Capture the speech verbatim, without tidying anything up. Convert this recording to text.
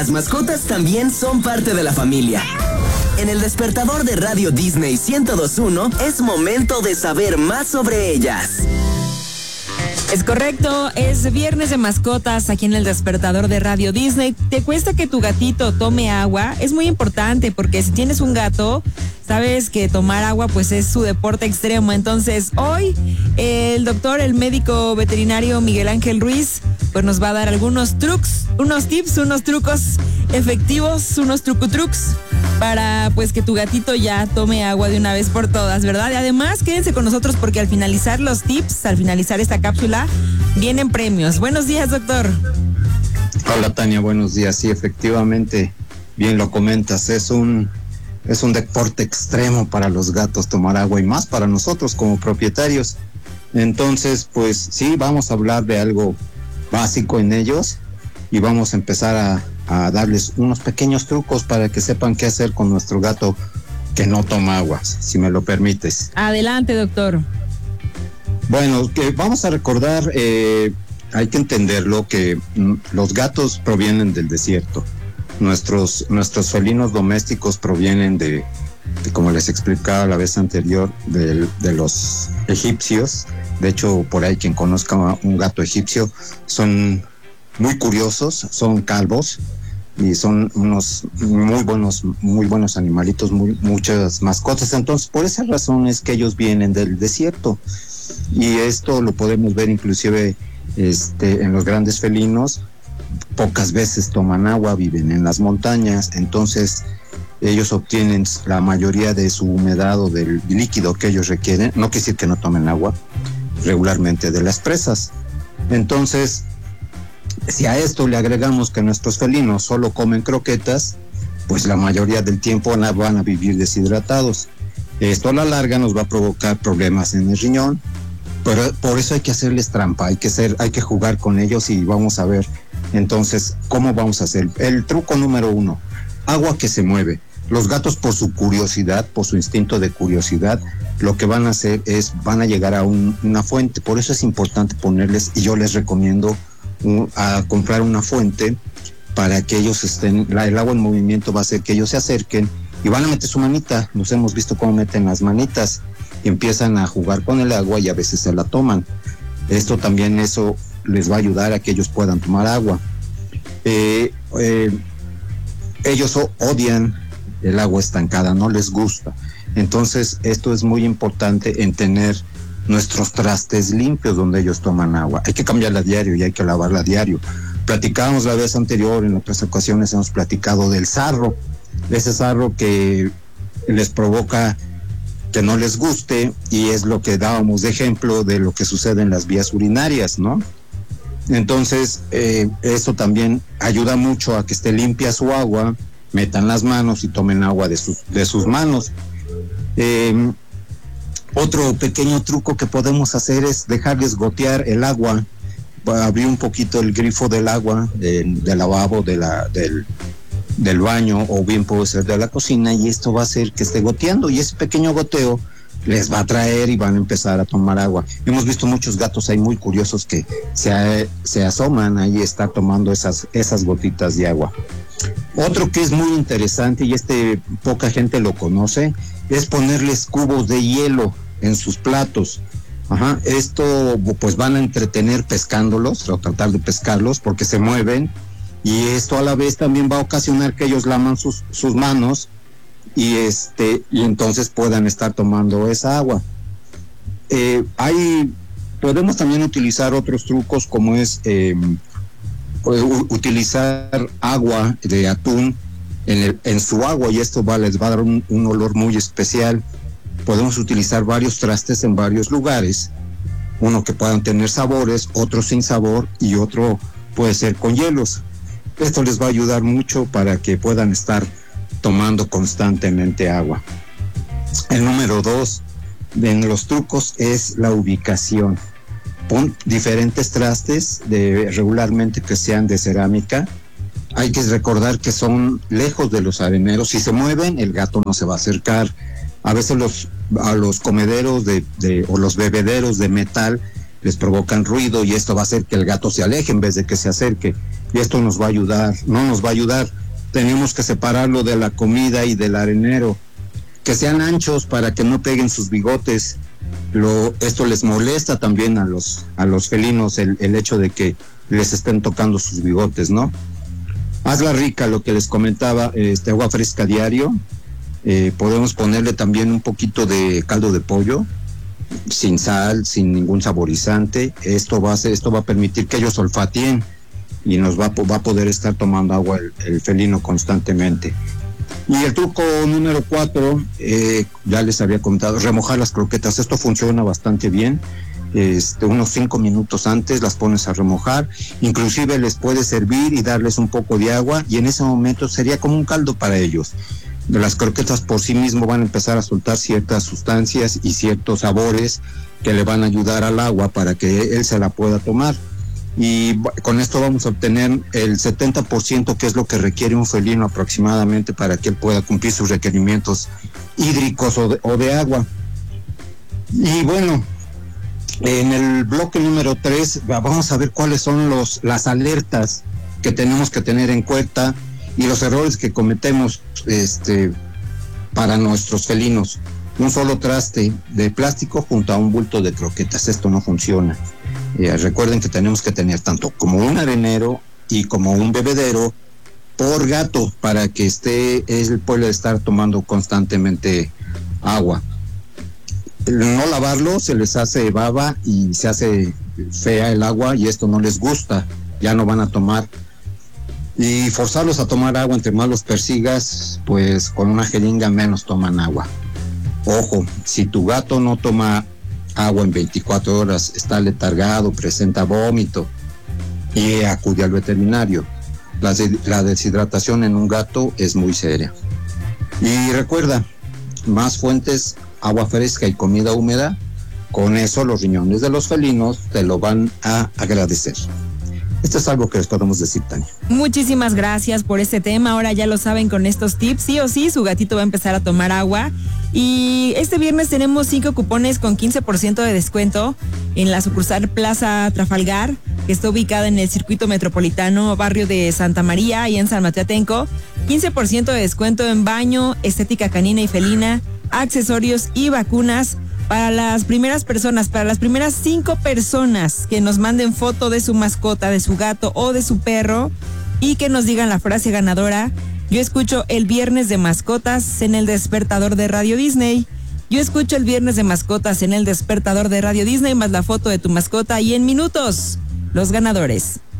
Las mascotas también son parte de la familia. En el despertador de Radio Disney ciento dos punto uno es momento de saber más sobre ellas. Es correcto, es viernes de mascotas aquí en el despertador de Radio Disney. ¿Te cuesta que tu gatito tome agua? Es muy importante porque si tienes un gato, sabes que tomar agua pues es su deporte extremo. Entonces hoy el doctor, el médico veterinario Miguel Ángel Ruiz, pues nos va a dar algunos trucs, unos tips, unos trucos efectivos, unos trucutrucs para pues que tu gatito ya tome agua de una vez por todas, ¿verdad? Y además quédense con nosotros porque al finalizar los tips, al finalizar esta cápsula, vienen premios. Buenos días, doctor. Hola, Tania, buenos días. Sí, efectivamente, bien lo comentas, es un es un deporte extremo para los gatos tomar agua y más para nosotros como propietarios. Entonces, pues sí, vamos a hablar de algo básico en ellos y vamos a empezar a, a darles unos pequeños trucos para que sepan qué hacer con nuestro gato que no toma agua, si me lo permites. Adelante, doctor. Bueno, que vamos a recordar, eh, hay que entenderlo, que mm, los gatos provienen del desierto. Nuestros, nuestros felinos domésticos provienen de, de, como les explicaba la vez anterior, de, de los egipcios. De hecho, por ahí quien conozca un gato egipcio, son muy curiosos, son calvos y son unos muy buenos, muy buenos animalitos, muy, muchas mascotas. Entonces, por esa razón es que ellos vienen del desierto. Y esto lo podemos ver inclusive este, en los grandes felinos. Pocas veces toman agua, viven en las montañas, entonces ellos obtienen la mayoría de su humedad o del líquido que ellos requieren. No quiere decir que no tomen agua regularmente de las presas. Entonces, si a esto le agregamos que nuestros felinos solo comen croquetas, pues la mayoría del tiempo van a vivir deshidratados. Esto a la larga nos va a provocar problemas en el riñón, pero por eso hay que hacerles trampa, hay que ser, hay que jugar con ellos y vamos a ver entonces cómo vamos a hacer. El truco número uno, agua que se mueve. Los gatos, por su curiosidad, por su instinto de curiosidad, lo que van a hacer es, van a llegar a un, una fuente. Por eso es importante ponerles, y yo les recomiendo un, a comprar una fuente para que ellos estén, la, el agua en movimiento va a hacer que ellos se acerquen y van a meter su manita. Nos hemos visto cómo meten las manitas y empiezan a jugar con el agua y a veces se la toman. Esto también, eso les va a ayudar a que ellos puedan tomar agua. Eh, eh, ellos odian el agua estancada, no les gusta. Entonces, esto es muy importante en tener nuestros trastes limpios donde ellos toman agua. Hay que cambiarla a diario y hay que lavarla a diario. Platicábamos la vez anterior, en otras ocasiones hemos platicado del sarro, de ese sarro que les provoca que no les guste, y es lo que dábamos de ejemplo de lo que sucede en las vías urinarias, ¿no? Entonces, eh, eso también ayuda mucho a que esté limpia su agua, metan las manos y tomen agua de sus, de sus manos. Eh, otro pequeño truco que podemos hacer es dejarles gotear el agua, abrir un poquito el grifo del agua, de, del lavabo, de la, del, del baño, o bien puede ser de la cocina, y esto va a hacer que esté goteando, y ese pequeño goteo les va a traer y van a empezar a tomar agua. Hemos visto muchos gatos ahí muy curiosos que se, se asoman ahí, está tomando esas, esas gotitas de agua. Otro que es muy interesante, y este poca gente lo conoce, es ponerles cubos de hielo en sus platos. Ajá, esto pues van a entretener pescándolos, o tratar de pescarlos, porque se mueven, y esto a la vez también va a ocasionar que ellos laman sus, sus manos y este y entonces puedan estar tomando esa agua. Eh, hay, podemos también utilizar otros trucos, como es eh, utilizar agua de atún en, el, en su agua, y esto va, les va a dar un, un olor muy especial. Podemos utilizar varios trastes en varios lugares, uno que puedan tener sabores, otro sin sabor y otro puede ser con hielos. Esto les va a ayudar mucho para que puedan estar tomando constantemente agua. El número dos en los trucos es la ubicación. Pon diferentes trastes, de, regularmente que sean de cerámica. Hay que recordar que son lejos de los areneros. Si se mueven, el gato no se va a acercar. A veces los, a los comederos de, de, o los bebederos de metal les provocan ruido, y esto va a hacer que el gato se aleje en vez de que se acerque. y esto nos va a ayudar, no nos va a ayudar. Tenemos que separarlo de la comida y del arenero, que sean anchos para que no peguen sus bigotes. Lo, esto les molesta también a los, a los felinos, el, el hecho de que les estén tocando sus bigotes, ¿no? Hazla rica, lo que les comentaba, este agua fresca diario. Eh, podemos ponerle también un poquito de caldo de pollo, sin sal, sin ningún saborizante. Esto va a ser, esto va a permitir que ellos olfateen y nos va, va a poder estar tomando agua el, el felino constantemente. Y el truco número cuatro, eh, ya les había comentado, remojar las croquetas. Esto funciona bastante bien. Este, unos cinco minutos antes las pones a remojar, inclusive les puedes servir y darles un poco de agua, y en ese momento sería como un caldo para ellos. Las croquetas por sí mismo van a empezar a soltar ciertas sustancias y ciertos sabores que le van a ayudar al agua para que él se la pueda tomar. Y con esto vamos a obtener el setenta por ciento, que es lo que requiere un felino aproximadamente para que él pueda cumplir sus requerimientos hídricos o de, o de agua. Y bueno, en el bloque número tres vamos a ver cuáles son los, las alertas que tenemos que tener en cuenta y los errores que cometemos este, para nuestros felinos. Un solo traste de plástico junto a un bulto de croquetas, esto no funciona. Eh, recuerden que tenemos que tener tanto como un arenero y como un bebedero por gato para que esté, él pueda estar tomando constantemente agua. No lavarlo se les hace baba y se hace fea el agua, y esto no les gusta, ya no van a tomar. Y forzarlos a tomar agua, entre más los persigas, pues con una jeringa menos toman agua. Ojo, si tu gato no toma agua en veinticuatro horas, está letargado, presenta vómito, y acude al veterinario. La, la deshidratación en un gato es muy seria. Y recuerda, más fuentes, agua fresca y comida húmeda, con eso los riñones de los felinos te lo van a agradecer. Esto es algo que les podemos decir, Tania. Muchísimas gracias por este tema. Ahora ya lo saben, con estos tips, sí o sí, su gatito va a empezar a tomar agua. Y este viernes tenemos cinco cupones con quince por ciento de descuento en la sucursal Plaza Trafalgar, que está ubicada en el circuito metropolitano, barrio de Santa María, y en San Mateo Atenco. quince por ciento de descuento en baño, estética canina y felina, accesorios y vacunas para las primeras personas, para las primeras cinco personas que nos manden foto de su mascota, de su gato o de su perro, y que nos digan la frase ganadora: yo escucho el viernes de mascotas en el despertador de Radio Disney. Yo escucho el viernes de mascotas en el despertador de Radio Disney, más la foto de tu mascota, y en minutos, los ganadores.